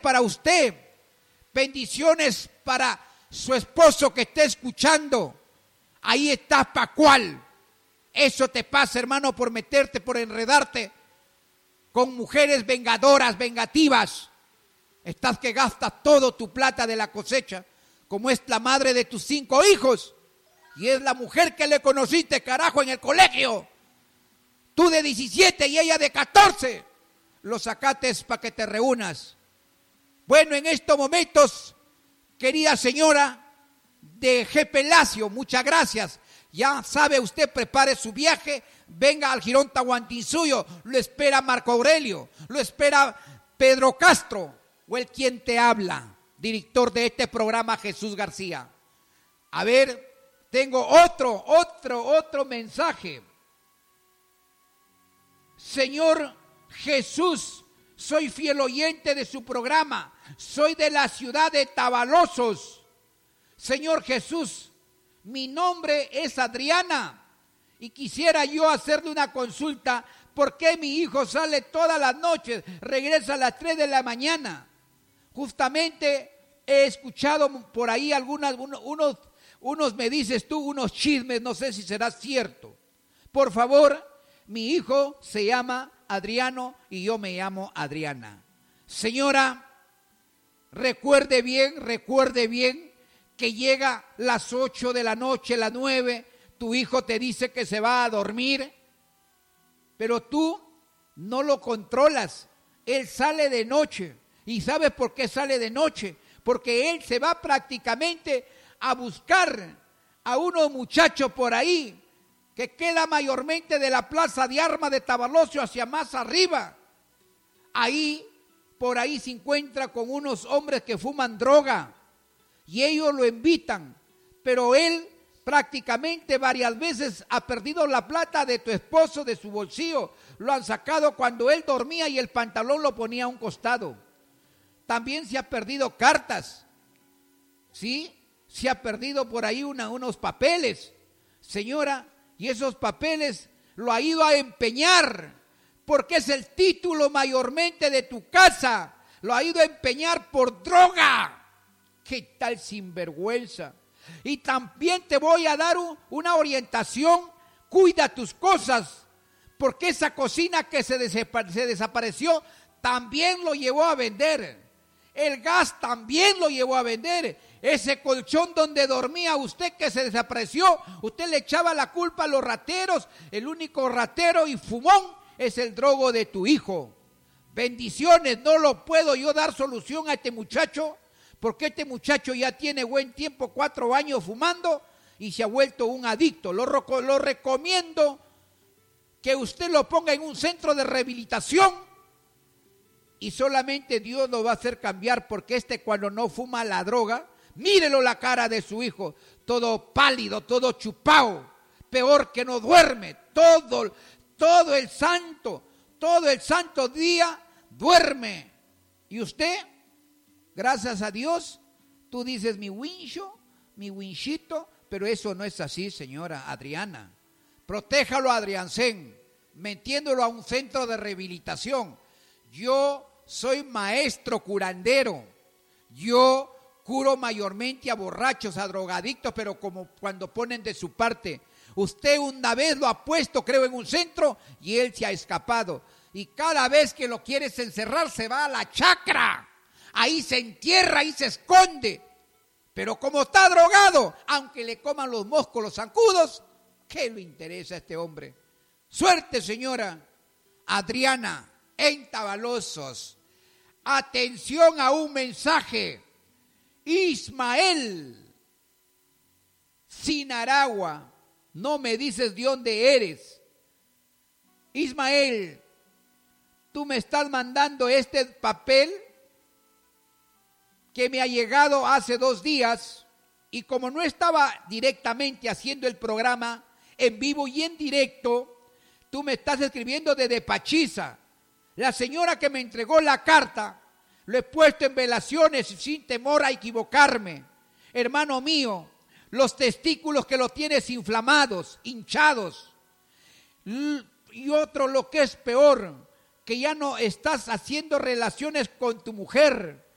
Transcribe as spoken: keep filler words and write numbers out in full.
para usted. Bendiciones para su esposo que esté escuchando. Ahí está pa' cual. Eso te pasa, hermano, por meterte, por enredarte con mujeres vengadoras, vengativas. Estás que gastas todo tu plata de la cosecha, como es la madre de tus cinco hijos. Y es la mujer que le conociste, carajo, en el colegio. Tú de diecisiete y ella de catorce. Lo sacaste para que te reúnas. Bueno, en estos momentos, querida señora de G. Pelacio, muchas gracias. Ya sabe usted, prepare su viaje, venga al Jirón Tahuantinsuyo, lo espera Marco Aurelio, lo espera Pedro Castro, o el quien te habla, director de este programa, Jesús García. A ver, tengo otro, otro, otro mensaje. Señor Jesús, soy fiel oyente de su programa, soy de la ciudad de Tabalozos. Señor Jesús, mi nombre es Adriana y quisiera yo hacerle una consulta. ¿Por qué mi hijo sale todas las noches, regresa a las tres de la mañana? Justamente he escuchado por ahí algunas, unos, unos me dices tú, unos chismes, no sé si será cierto. Por favor, mi hijo se llama Adriano y yo me llamo Adriana. Señora, recuerde bien, recuerde bien que llega las ocho de la noche, las nueve, tu hijo te dice que se va a dormir, pero tú no lo controlas. Él sale de noche. ¿Y sabes por qué sale de noche? Porque él se va prácticamente a buscar a unos muchachos por ahí que queda mayormente de la plaza de armas de Tabalosio hacia más arriba. Ahí, por ahí se encuentra con unos hombres que fuman droga y ellos lo invitan, pero él prácticamente varias veces ha perdido la plata de tu esposo de su bolsillo. Lo han sacado cuando él dormía y el pantalón lo ponía a un costado. También se ha perdido cartas, ¿sí? Se ha perdido por ahí una, unos papeles, señora, y esos papeles lo ha ido a empeñar, porque es el título mayormente de tu casa, lo ha ido a empeñar por droga. ¿Qué tal sinvergüenza? Y también te voy a dar un, una orientación, cuida tus cosas, porque esa cocina que se, desapa- se desapareció también lo llevó a vender. El gas también lo llevó a vender. Ese colchón donde dormía usted que se desapareció, usted le echaba la culpa a los rateros. El único ratero y fumón es el drogo de tu hijo. Bendiciones, no lo puedo yo dar solución a este muchacho, porque este muchacho ya tiene buen tiempo, cuatro años fumando y se ha vuelto un adicto. Lo, lo recomiendo que usted lo ponga en un centro de rehabilitación. Y solamente Dios lo va a hacer cambiar, porque este cuando no fuma la droga, mírelo la cara de su hijo, todo pálido, todo chupado, peor que no duerme, todo, todo el santo, todo el santo día duerme. Y usted, gracias a Dios, tú dices mi wincho, mi winchito, pero eso no es así, señora Adriana. Protéjalo a Adriancén, metiéndolo a un centro de rehabilitación. Yo soy maestro curandero, yo curo mayormente a borrachos, a drogadictos, pero como cuando ponen de su parte. Usted una vez lo ha puesto, creo, en un centro y él se ha escapado. Y cada vez que lo quieres encerrar se va a la chacra, ahí se entierra, ahí se esconde. Pero como está drogado, aunque le coman los moscos, los zancudos, ¿qué le interesa a este hombre? Suerte, señora Adriana, en Tabalozos. Atención a un mensaje. Ismael Sinaragua, no me dices de dónde eres. Ismael, tú me estás mandando este papel que me ha llegado hace dos días, y como no estaba directamente haciendo el programa en vivo y en directo, tú me estás escribiendo desde Pachiza. La señora que me entregó la carta, lo he puesto en velaciones sin temor a equivocarme. Hermano mío, los testículos que los tienes inflamados, hinchados. Y otro, lo que es peor, que ya no estás haciendo relaciones con tu mujer,